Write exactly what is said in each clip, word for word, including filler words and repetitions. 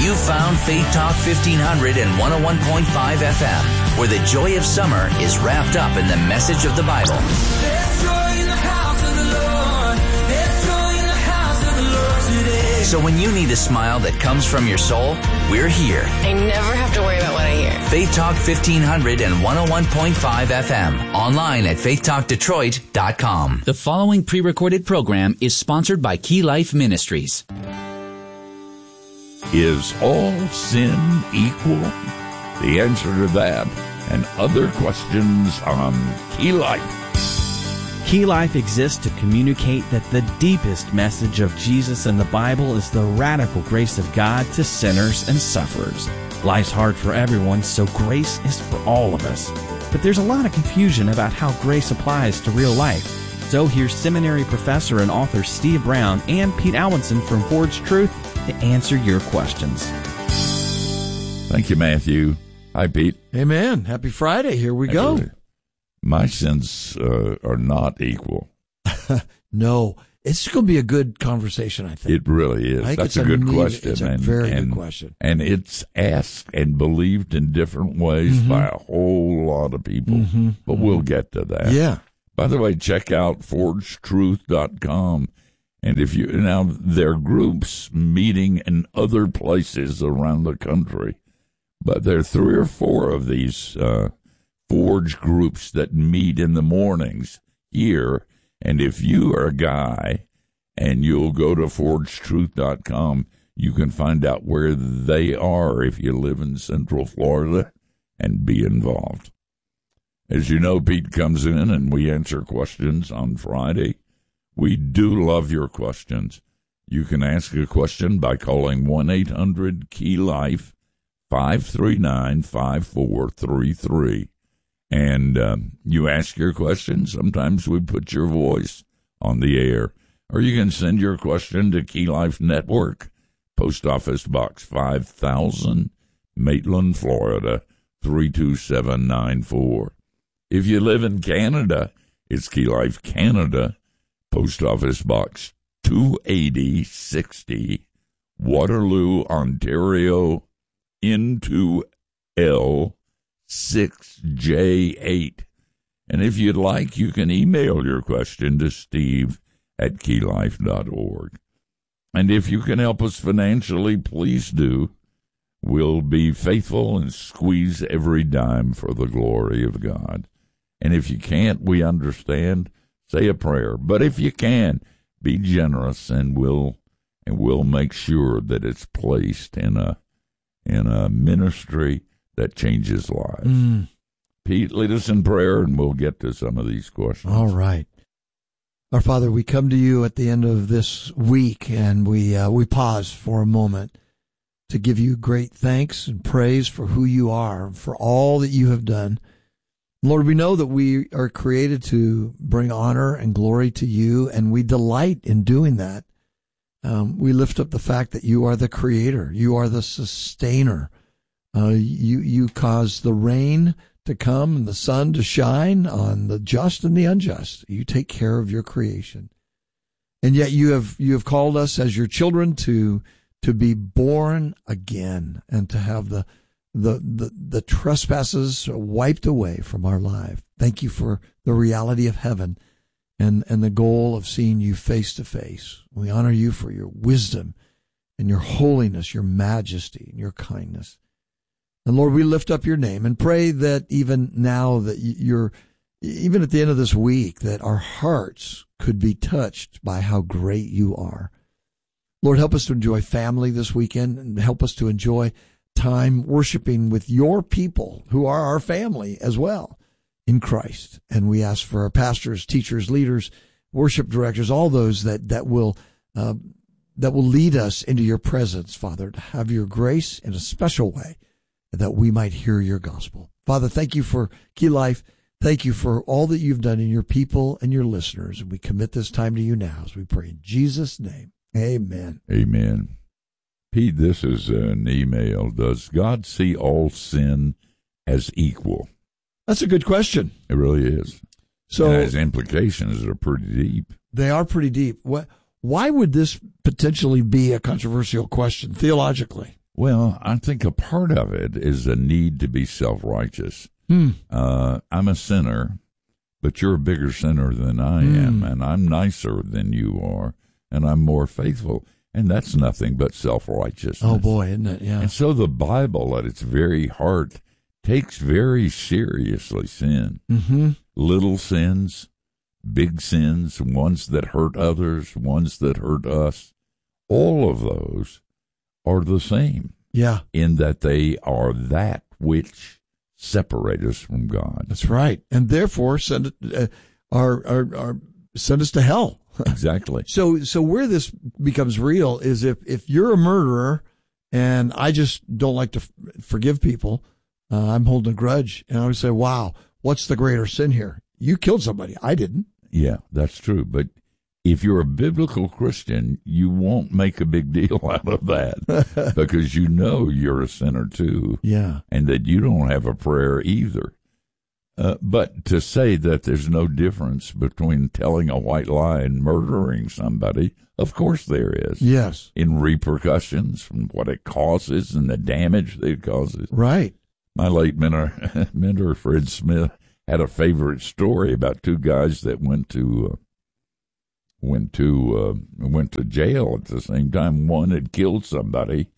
You found Faith Talk fifteen hundred and one oh one point five F M, where the joy of summer is wrapped up in the message of the Bible. There's joy in the house of the Lord. There's joy in the house of the Lord today. So when you need a smile that comes from your soul, we're here. I never have to worry about what I hear. Faith Talk fifteen hundred and one oh one point five F M. Online at faith talk detroit dot com. The following pre-recorded program is sponsored by Key Life Ministries. Is all sin equal? The answer to that and other questions on Key Life. Key Life exists to communicate that the deepest message of Jesus in the Bible is the radical grace of God to sinners and sufferers. Life's hard for everyone, so grace is for all of us. But there's a lot of confusion about how grace applies to real life. So here's seminary professor and author Steve Brown and Pete Alwinson from Forged Truth to answer your questions. Thank you, Matthew. Hi, Pete. Amen. Happy Friday. Here we go. My sins uh, are not equal. No. It's going to be a good conversation, I think. It really is. I think That's it's a good neat, question. It's a and, very and, good question. And it's asked and believed in different ways mm-hmm. by a whole lot of people. Mm-hmm. But mm-hmm. we'll get to that. Yeah. By the way, check out forged truth dot com. And if you now, there are groups meeting in other places around the country, but there are three or four of these uh, Forge groups that meet in the mornings here. And if you are a guy and you'll go to forged truth dot com, you can find out where they are if you live in Central Florida and be involved. As you know, Pete comes in and we answer questions on Friday. We do love your questions. You can ask a question by calling one eight hundred key life, five three nine, five four three three. And um, you ask your question. Sometimes we put your voice on the air. Or you can send your question to Key Life Network, Post Office Box five thousand, Maitland, Florida, three two seven nine four. If you live in Canada, it's Key Life Canada, Post Office Box two eighty sixty, Waterloo, Ontario, N two L six J eight. And if you'd like, you can email your question to Steve at key life dot org. And if you can help us financially, please do. We'll be faithful and squeeze every dime for the glory of God. And if you can't, we understand. Say a prayer. But if you can, be generous, and we'll and we'll make sure that it's placed in a in a ministry that changes lives. Mm. Pete, lead us in prayer, and we'll get to some of these questions. All right. Our Father, we come to you at the end of this week, and we uh, we pause for a moment to give you great thanks and praise for who you are, for all that you have done. Lord, we know that we are created to bring honor and glory to you, and we delight in doing that. Um, we lift up the fact that you are the creator. You are the sustainer. Uh, you, you cause the rain to come and the sun to shine on the just and the unjust. You take care of your creation. And yet you have, you have called us as your children to, to be born again and to have the The, the the trespasses wiped away from our life. Thank you for the reality of heaven and, and the goal of seeing you face to face. We honor you for your wisdom and your holiness, your majesty, and your kindness. And Lord, we lift up your name and pray that even now that you're, even at the end of this week, that our hearts could be touched by how great you are. Lord, help us to enjoy family this weekend, and help us to enjoy time worshiping with your people who are our family as well in Christ. And we ask for our pastors, teachers, leaders, worship directors, all those that, that will, uh, that will lead us into your presence, Father, to have your grace in a special way that we might hear your gospel. Father, thank you for Key Life. Thank you for all that you've done in your people and your listeners. And we commit this time to you now as we pray in Jesus' name. Amen. Amen. Pete, this is an email. Does God see all sin as equal? That's a good question. It really is. So and its implications are pretty deep. They are pretty deep. What, why would this potentially be a controversial question theologically? Well, I think a part of it is a need to be self-righteous. Hmm. Uh, I'm a sinner, but you're a bigger sinner than I am, Mm. and I'm nicer than you are, and I'm more faithful. And that's nothing but self-righteousness. Oh, boy, isn't it? Yeah. And so the Bible, at its very heart, takes very seriously sin. Mm-hmm. Little sins, big sins, ones that hurt others, ones that hurt us. All of those are the same Yeah. in that they are that which separate us from God. That's right. And therefore, send it, uh, are, are, are, send us to hell. Exactly. So, so where this becomes real is if, if you're a murderer and I just don't like to f- forgive people, uh, I'm holding a grudge, and I would say, wow, what's the greater sin here? You killed somebody. I didn't. Yeah, that's true. But if you're a biblical Christian, you won't make a big deal out of that because you know you're a sinner too. Yeah. And that you don't have a prayer either. Uh, but to say that there's no difference between telling a white lie and murdering somebody, of course there is. Yes. In repercussions from what it causes and the damage that it causes. Right. My late mentor, mentor Fred Smith, had a favorite story about two guys that went to uh, went to uh, went to jail at the same time. One had killed somebody,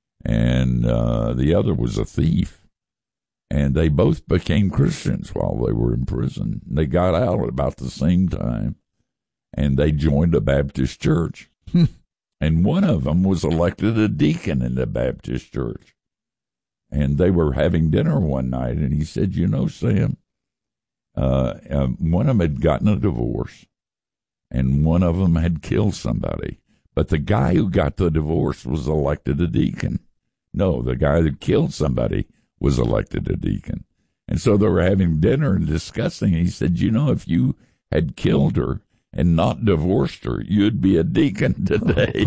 and uh, the other was a thief. And they both became Christians while they were in prison. They got out at about the same time, and they joined a Baptist church. And one of them was elected a deacon in the Baptist church. And they were having dinner one night, and he said, you know, Sam, uh, uh, one of them had gotten a divorce, and one of them had killed somebody. But the guy who got the divorce was elected a deacon. No, the guy that killed somebody was elected a deacon. And so they were having dinner and discussing. He said, you know, if you had killed her and not divorced her, you'd be a deacon today.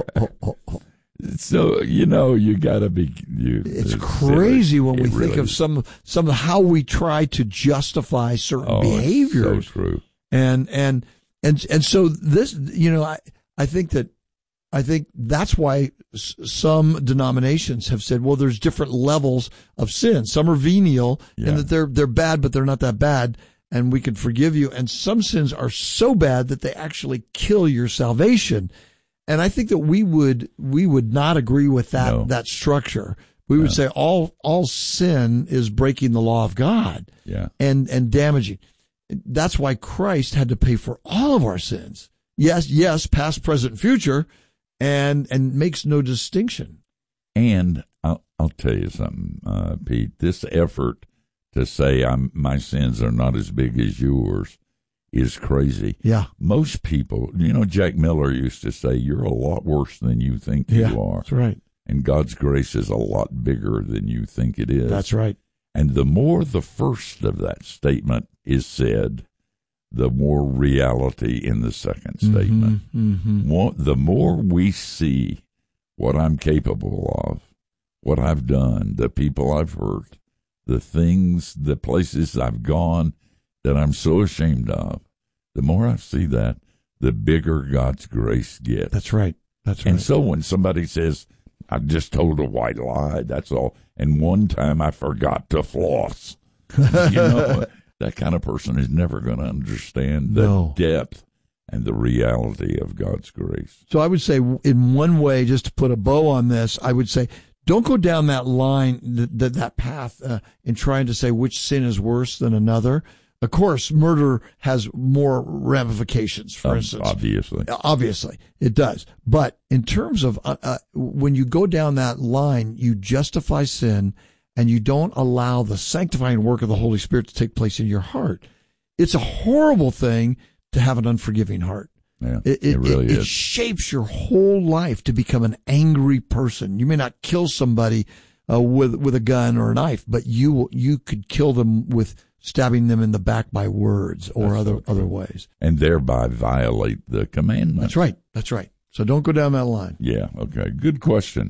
So, you know, you got to be. You, it's crazy when we really think of some, some of how we try to justify certain oh, behaviors. So true. And, and, and, and so this, you know, I, I think that, I think that's why s- some denominations have said, well, there's different levels of sin. Some are venial Yeah. and that they're, they're bad, but they're not that bad. And we can forgive you. And some sins are so bad that they actually kill your salvation. And I think that we would, we would not agree with that, No. that structure. We would No. say all, all sin is breaking the law of God Yeah. and, and damaging. That's why Christ had to pay for all of our sins. Yes, yes, past, present, future, and, and makes no distinction. And I'll, I'll tell you something, uh, Pete, this effort to say I'm, my sins are not as big as yours is crazy. Yeah. Most people, you know, Jack Miller used to say, you're a lot worse than you think Yeah, you are. that's right. And God's grace is a lot bigger than you think it is. That's right. And the more the first of that statement is said, the more reality in the second statement. Mm-hmm. More, the more we see what I'm capable of, what I've done, the people I've hurt, the things, the places I've gone that I'm so ashamed of, the more I see that, the bigger God's grace gets. That's right. That's right. And so when somebody says, I just told a white lie, that's all, and one time I forgot to floss, you know, that kind of person is never going to understand the No. depth and the reality of God's grace. So I would say, in one way, just to put a bow on this, I would say, don't go down that line, that that path, uh, in trying to say which sin is worse than another. Of course, murder has more ramifications, for Um, instance. obviously. Obviously, it does. But in terms of, uh, uh, when you go down that line, you justify sin and you don't allow the sanctifying work of the Holy Spirit to take place in your heart. It's a horrible thing to have an unforgiving heart. Yeah, It, it, it really it, is. it shapes your whole life to become an angry person. You may not kill somebody uh, with with a gun or a knife, but you will, you could kill them with stabbing them in the back by words or That's other so true. other ways. And thereby violate the commandment. That's right. That's right. So don't go down that line. Yeah, okay. Good question.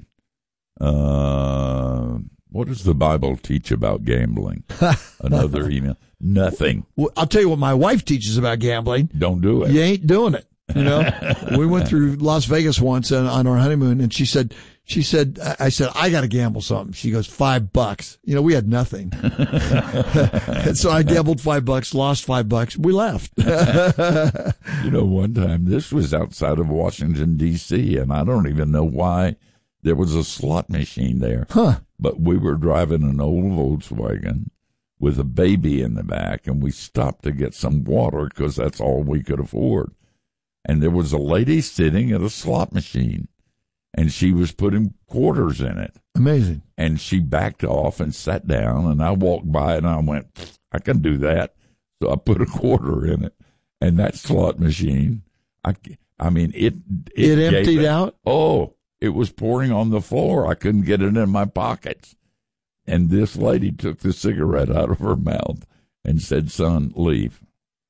Uh, what does the Bible teach about gambling? Another email. Nothing. Well, I'll tell you what my wife teaches about gambling. Don't do it. You ain't doing it. You know, we went through Las Vegas once on, on our honeymoon, and she said, she said, I said, I got to gamble something. She goes, five bucks. You know, we had nothing. And so I gambled five bucks, lost five bucks. We left. You know, one time, this was outside of Washington, D C, and I don't even know why there was a slot machine there. Huh. But we were driving an old Volkswagen with a baby in the back, and we stopped to get some water because that's all we could afford. And there was a lady sitting at a slot machine, and she was putting quarters in it. Amazing. And she backed off and sat down, and I walked by, and I went, I can do that. So I put a quarter in it. And that slot machine, I, I mean, it... It, it emptied it, out? Oh, it was pouring on the floor. I couldn't get it in my pockets. And this lady took the cigarette out of her mouth and said, son, leave.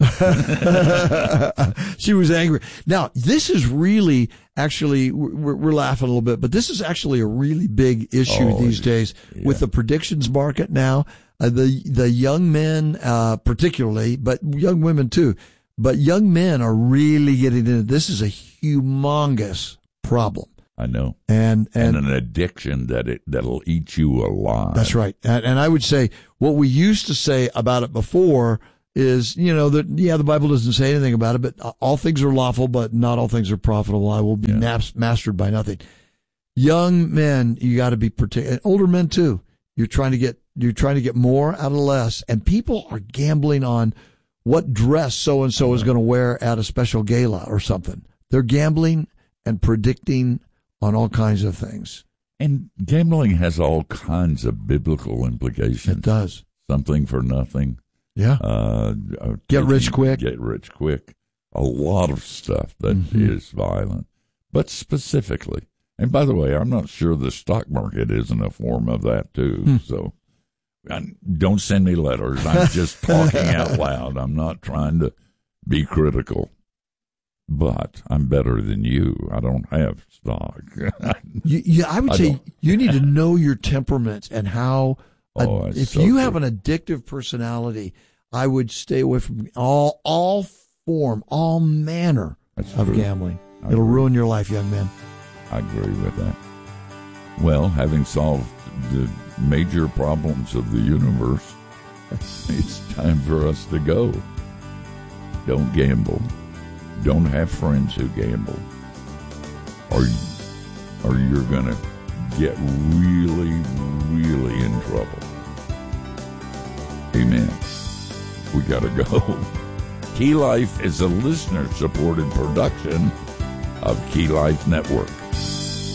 She was angry. Now, this is really, actually, we're, we're laughing a little bit, but this is actually a really big issue oh, these days yeah. with the predictions market now. Uh, the the young men, uh, particularly, but young women too. But young men are really getting into this. Is a humongous problem. I know, and and, and an addiction that it that'll eat you alive. That's right. And, and I would say what we used to say about it before is, you know, that, yeah, the Bible doesn't say anything about it, but all things are lawful, but not all things are profitable. I will be yeah. nas- mastered by nothing. Young men, you got to be particular. Older men too. You're trying to get, you're trying to get more out of less. And people are gambling on what dress so-and-so is going to wear at a special gala or something. They're gambling and predicting on all kinds of things. And gambling has all kinds of biblical implications. It does. Something for nothing. Yeah. Uh, get rich quick. Get rich quick. A lot of stuff that mm-hmm. is violent. But specifically, and by the way, I'm not sure the stock market isn't a form of that too. Hmm. So don't send me letters. I'm just talking out loud. I'm not trying to be critical. But I'm better than you. I don't have stock. you, you, I would I say don't. You need to know your temperament and how. Oh, a, if so you true. have an addictive personality, I would stay away from all all form, all manner That's of true. gambling. I It'll agree. ruin your life, young man. I agree with that. Well, having solved the major problems of the universe, it's time for us to go. Don't gamble. Don't have friends who gamble. Or, or you're going to get really, really in trouble. Amen. We got to go. Key Life is a listener-supported production of Key Life Network.